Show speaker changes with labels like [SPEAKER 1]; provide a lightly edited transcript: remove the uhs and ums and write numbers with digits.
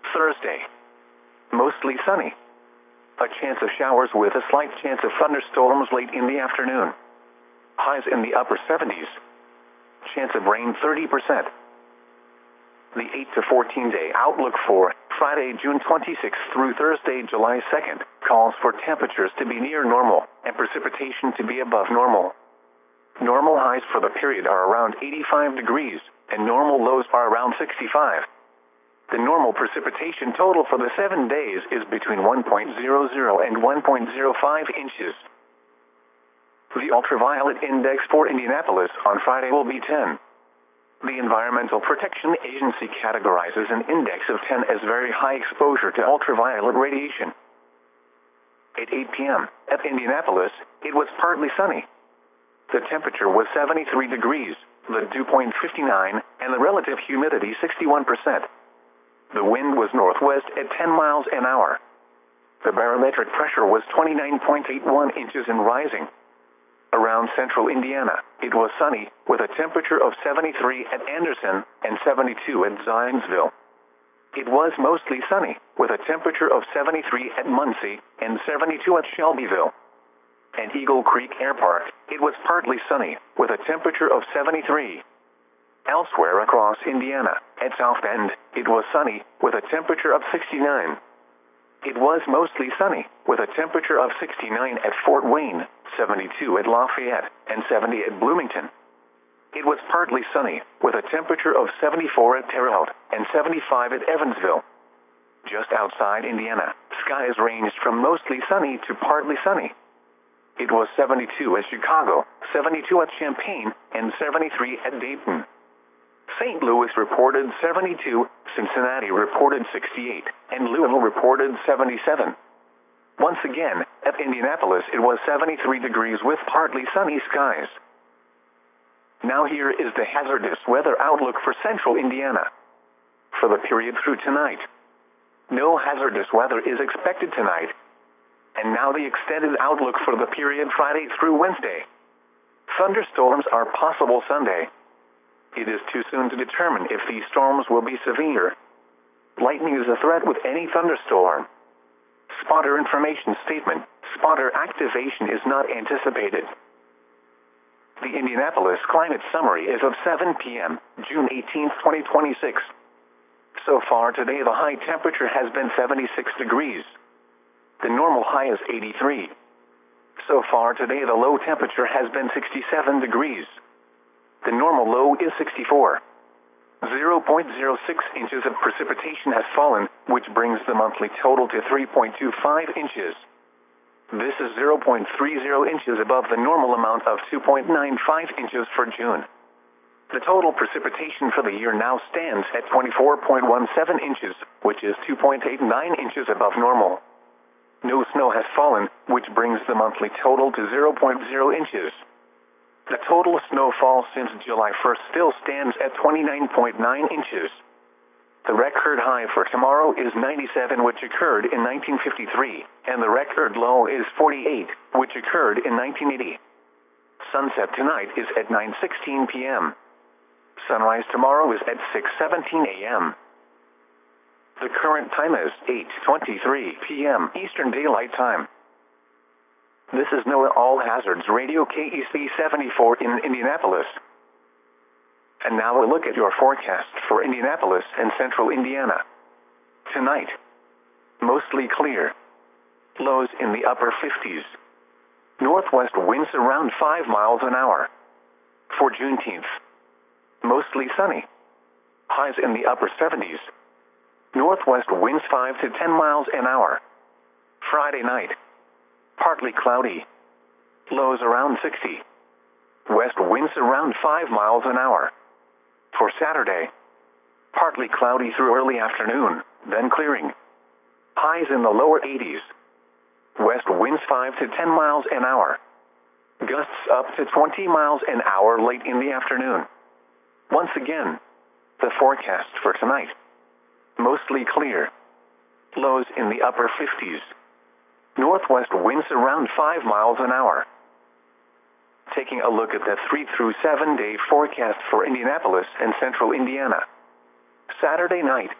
[SPEAKER 1] Thursday, mostly sunny. A chance of showers with a slight chance of thunderstorms late in the afternoon. Highs in the upper 70s. Chance of rain 30%. The 8 to 14 day outlook for Friday, June 26th through Thursday, July 2nd, calls for temperatures to be near normal and precipitation to be above normal. Normal highs for the period are around 85 degrees, and normal lows are around 65. The normal precipitation total for the 7 days is between 1.00 and 1.05 inches. The ultraviolet index for Indianapolis on Friday will be 10. The Environmental Protection Agency categorizes an index of 10 as very high exposure to ultraviolet radiation. At 8 p.m. at Indianapolis, it was partly sunny. The temperature was 73 degrees, the dew point 59, and the relative humidity 61%. The wind was northwest at 10 miles an hour. The barometric pressure was 29.81 inches and rising. Around central Indiana, it was sunny, with a temperature of 73 at Anderson and 72 at Zionsville. It was mostly sunny, with a temperature of 73 at Muncie and 72 at Shelbyville. At Eagle Creek Air Park, it was partly sunny, with a temperature of 73. Elsewhere across Indiana, at South Bend, it was sunny, with a temperature of 69. It was mostly sunny, with a temperature of 69 at Fort Wayne, 72 at Lafayette, and 70 at Bloomington. It was partly sunny, with a temperature of 74 at Terre Haute, and 75 at Evansville. Just outside Indiana, skies ranged from mostly sunny to partly sunny. It was 72 at Chicago, 72 at Champaign, and 73 at Dayton. St. Louis reported 72, Cincinnati reported 68, and Louisville reported 77. Once again, at Indianapolis it was 73 degrees with partly sunny skies. Now here is the hazardous weather outlook for central Indiana. For the period through tonight, no hazardous weather is expected tonight. And now the extended outlook for the period Friday through Wednesday. Thunderstorms are possible Sunday. It is too soon to determine if these storms will be severe. Lightning is a threat with any thunderstorm. Spotter information statement. Spotter activation is not anticipated. The Indianapolis Climate Summary is of 7 p.m., June 18, 2026. So far today the high temperature has been 76 degrees. The normal high is 83. So far today the low temperature has been 67 degrees. The normal low is 64. 0.06 inches of precipitation has fallen, which brings the monthly total to 3.25 inches. This is 0.30 inches above the normal amount of 2.95 inches for June. The total precipitation for the year now stands at 24.17 inches, which is 2.89 inches above normal. No snow has fallen, which brings the monthly total to 0.0 inches. The total snowfall since July 1st still stands at 29.9 inches. The record high for tomorrow is 97, which occurred in 1953, and the record low is 48, which occurred in 1980. Sunset tonight is at 9:16 p.m. Sunrise tomorrow is at 6:17 a.m. The current time is 8:23 p.m. Eastern Daylight Time. This is NOAA All Hazards Radio KEC 74 in Indianapolis. And now a look at your forecast for Indianapolis and central Indiana. Tonight, mostly clear. Lows in the upper 50s. Northwest winds around 5 miles an hour. For Juneteenth, mostly sunny. Highs in the upper 70s. Northwest winds 5 to 10 miles an hour. Friday night, partly cloudy. Lows around 60. West winds around 5 miles an hour. For Saturday, partly cloudy through early afternoon, then clearing. Highs in the lower 80s. West winds 5 to 10 miles an hour. Gusts up to 20 miles an hour late in the afternoon. Once again, the forecast for tonight. Mostly clear. Lows in the upper 50s. Northwest winds around 5 miles an hour. Taking a look at the 3 through 7 day forecast for Indianapolis and central Indiana. Saturday night,